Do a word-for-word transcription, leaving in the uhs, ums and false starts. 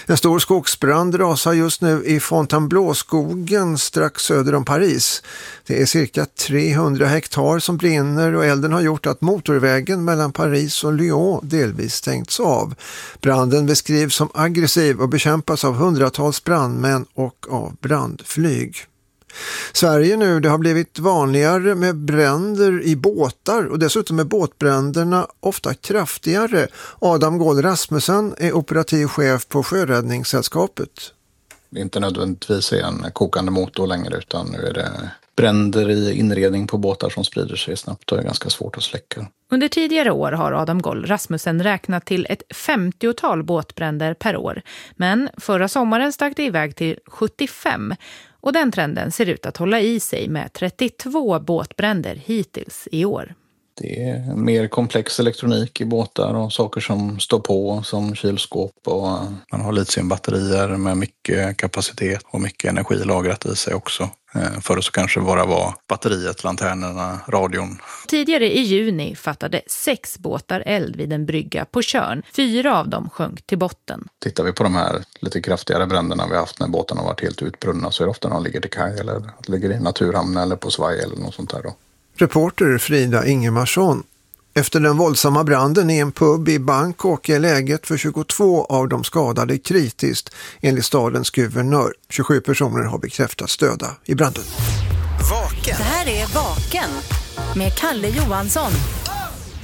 En stor skogsbrand rasar just nu i Fontainebleau-skogen strax söder om Paris. Det är cirka trehundra hektar som brinner och elden har gjort att motorvägen mellan Paris och Lyon delvis stängts av. Branden beskrivs som aggressiv och bekämpas av hundratals brandmän och av brandflyg. Sverige nu, det har blivit vanligare med bränder i båtar och dessutom är båtbränderna ofta kraftigare. Adam Gåhl Rasmussen är operativ chef på Sjöräddningssällskapet. Det är inte nödvändigtvis en kokande motor längre, utan nu är det bränder i inredning på båtar som sprider sig snabbt och är ganska svårt att släcka. Under tidigare år har Adam Gåhl Rasmussen räknat till ett femtiotal båtbränder per år. Men förra sommaren stack det iväg till sjuttiofem. Och den trenden ser ut att hålla i sig med trettiotvå båtbränder hittills i år. Det är mer komplex elektronik i båtar och saker som står på som kylskåp, och man har litiumbatterier med mycket kapacitet och mycket energi lagrat i sig också. Förr så kanske bara var batteriet, lanternerna, radion. Tidigare i juni fattade sex båtar eld vid en brygga på Tjörn. Fyra av dem sjönk till botten. Tittar vi på de här lite kraftigare bränderna vi haft när båtarna har varit helt utbrunna, så är det ofta när de ligger till kaj eller ligger i naturhamn eller på svaj eller något sånt där då. Reporter Frida Ingemarsson. Efter den våldsamma branden i en pub i Bangkok är läget för tjugotvå av de skadade kritiskt enligt stadens guvernör. tjugosju personer har bekräftats döda i branden. Vaken. Det här är Vaken med Kalle Johansson.